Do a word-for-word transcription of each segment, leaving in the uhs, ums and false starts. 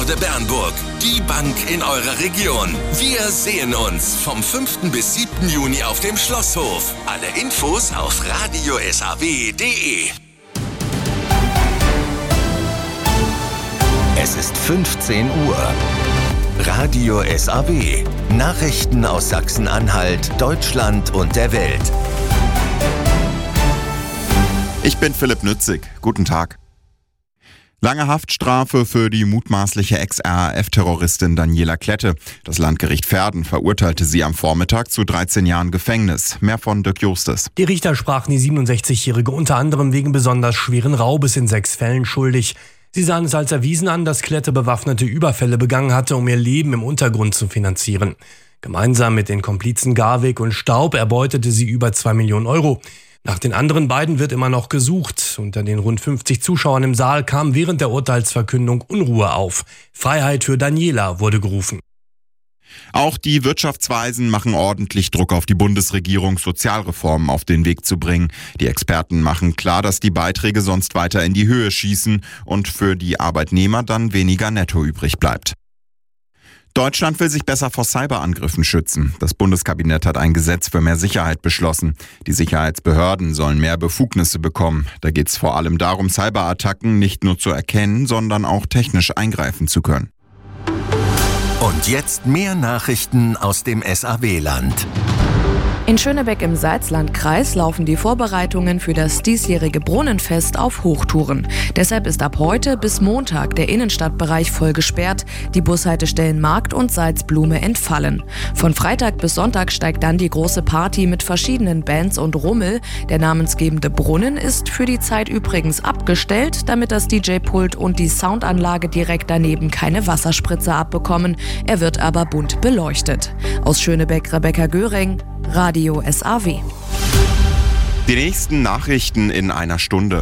de Bernburg. Die Bank in eurer Region. Wir sehen uns vom fünften bis siebten Juni auf dem Schlosshof. Alle Infos auf radio s a w punkt d e. Es ist fünfzehn Uhr. Radio S A W. Nachrichten aus Sachsen-Anhalt, Deutschland und der Welt. Ich bin Philipp Nützig. Guten Tag. Lange Haftstrafe für die mutmaßliche Ex-R A F-Terroristin Daniela Klette. Das Landgericht Verden verurteilte sie am Vormittag zu dreizehn Jahren Gefängnis. Mehr von Dirk Justes. Die Richter sprachen die siebenundsechzigjährige unter anderem wegen besonders schweren Raubes in sechs Fällen schuldig. Sie sahen es als erwiesen an, dass Klette bewaffnete Überfälle begangen hatte, um ihr Leben im Untergrund zu finanzieren. Gemeinsam mit den Komplizen Garwig und Staub erbeutete sie über zwei Millionen Euro. Nach den anderen beiden wird immer noch gesucht. Unter den rund fünfzig Zuschauern im Saal kam während der Urteilsverkündung Unruhe auf. Freiheit für Daniela wurde gerufen. Auch die Wirtschaftsweisen machen ordentlich Druck auf die Bundesregierung, Sozialreformen auf den Weg zu bringen. Die Experten machen klar, dass die Beiträge sonst weiter in die Höhe schießen und für die Arbeitnehmer dann weniger netto übrig bleibt. Deutschland will sich besser vor Cyberangriffen schützen. Das Bundeskabinett hat ein Gesetz für mehr Sicherheit beschlossen. Die Sicherheitsbehörden sollen mehr Befugnisse bekommen. Da geht es vor allem darum, Cyberattacken nicht nur zu erkennen, sondern auch technisch eingreifen zu können. Und jetzt mehr Nachrichten aus dem S A W-Land. In Schönebeck im Salzlandkreis laufen die Vorbereitungen für das diesjährige Brunnenfest auf Hochtouren. Deshalb ist ab heute bis Montag der Innenstadtbereich voll gesperrt, die Bushaltestellen Markt und Salzblume entfallen. Von Freitag bis Sonntag steigt dann die große Party mit verschiedenen Bands und Rummel. Der namensgebende Brunnen ist für die Zeit übrigens abgestellt, damit das D J-Pult und die Soundanlage direkt daneben keine Wasserspritze abbekommen. Er wird aber bunt beleuchtet. Aus Schönebeck Rebecca Göring, Radio S A W. Die nächsten Nachrichten in einer Stunde.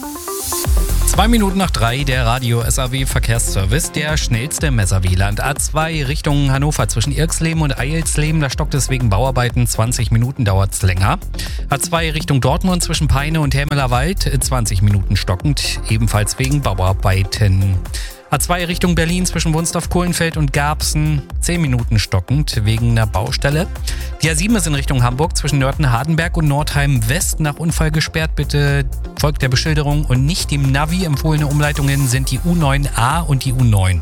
Zwei Minuten nach drei, der Radio S A W Verkehrsservice, der schnellste im S A W-Land. A zwei Richtung Hannover zwischen Irxleben und Eilsleben, da stockt es wegen Bauarbeiten, zwanzig Minuten dauert es länger. A zwei Richtung Dortmund zwischen Peine und Hermelerwald, zwanzig Minuten stockend, ebenfalls wegen Bauarbeiten. A zwei Richtung Berlin zwischen Wunstorf-Kohlenfeld und Garbsen, zehn Minuten stockend wegen einer Baustelle. Die A sieben ist in Richtung Hamburg zwischen Nörten-Hardenberg und Nordheim-West nach Unfall gesperrt. Bitte folgt der Beschilderung und nicht dem Navi. Empfohlene Umleitungen sind die U neun A und die U neun.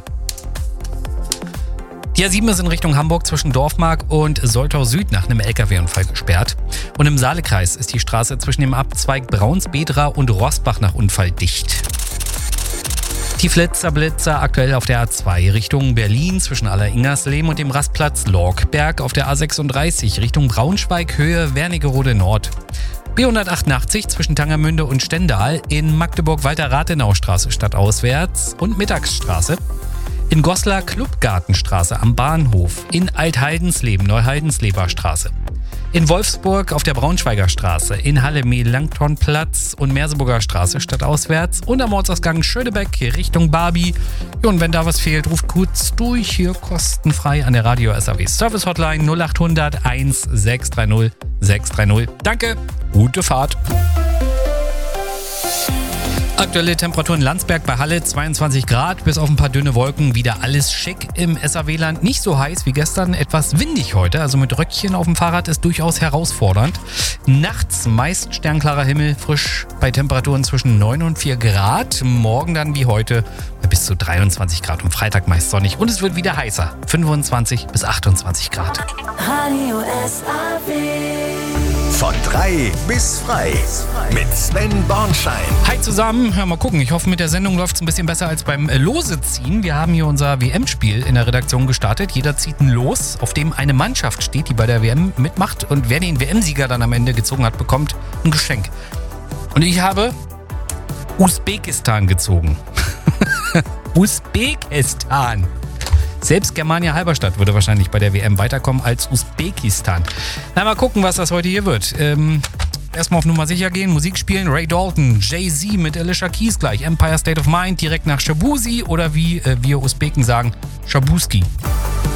Die A sieben ist in Richtung Hamburg zwischen Dorfmark und Soltau Süd nach einem L K W-Unfall gesperrt. Und im Saalekreis ist die Straße zwischen dem Abzweig Braunsbedra und Rossbach nach Unfall dicht. Die Flitzerblitzer aktuell auf der A zwei Richtung Berlin zwischen Aller-Ingersleben und dem Rastplatz Lorkberg, auf der A sechsunddreißig Richtung Braunschweig Höhe Wernigerode Nord. B hundertachtundachtzig zwischen Tangermünde und Stendal, in Magdeburg-Walter-Rathenau-Straße stadtauswärts und Mittagsstraße. In Goslar Clubgartenstraße am Bahnhof, in Altheidensleben Neuheidensleber Straße. In Wolfsburg auf der Braunschweiger Straße, in Halle Melanchthonplatz und Merseburger Straße stadtauswärts und am Ortsausgang Schönebeck Richtung Barbie. Und wenn da was fehlt, ruft kurz durch, hier kostenfrei an der Radio S A W Service Hotline null achthundert eins sechs drei null sechs drei null. Danke, gute Fahrt. Aktuelle Temperatur in Landsberg bei Halle zweiundzwanzig Grad, bis auf ein paar dünne Wolken, wieder alles schick im S A W-Land. Nicht so heiß wie gestern, etwas windig heute, also mit Röckchen auf dem Fahrrad ist durchaus herausfordernd. Nachts meist sternklarer Himmel, frisch bei Temperaturen zwischen neun und vier Grad. Morgen dann wie heute bei bis zu dreiundzwanzig Grad und Freitag meist sonnig. Und es wird wieder heißer, fünfundzwanzig bis achtundzwanzig Grad. Radio S A W. Von drei bis frei mit Sven Bornschein. Hi zusammen, ja, mal gucken. Ich hoffe, mit der Sendung läuft es ein bisschen besser als beim Loseziehen. Wir haben hier unser W M-Spiel in der Redaktion gestartet. Jeder zieht ein Los, auf dem eine Mannschaft steht, die bei der W M mitmacht. Und wer den W M-Sieger dann am Ende gezogen hat, bekommt ein Geschenk. Und ich habe Usbekistan gezogen. Usbekistan. Selbst Germania Halberstadt würde wahrscheinlich bei der W M weiterkommen als Usbekistan. Na, mal gucken, was das heute hier wird. Ähm, erstmal auf Nummer sicher gehen, Musik spielen, Ray Dalton, Jay-Z mit Alicia Keys gleich, Empire State of Mind, direkt nach Shabuzi oder wie äh, wir Usbeken sagen, Shabuski.